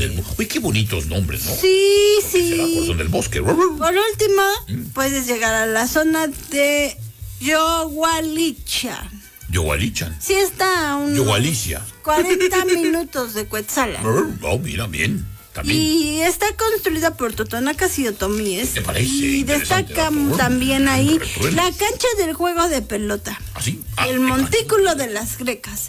Uy, qué bonitos nombres, ¿no? Sí, Será sí. Corazón del Bosque. Por último, puedes llegar a la zona de Yogualicha. Yogualichan. Sí está a unos Yogualicia. 40 minutos de Cuetzalan. Oh, mira, bien. También. Y está construida por Totonacas y Otomíes. ¿Te parece? Y Interesante destaca dato. también ahí Crueles. la cancha del juego de pelota. ¿Así? El montículo de las Grecas.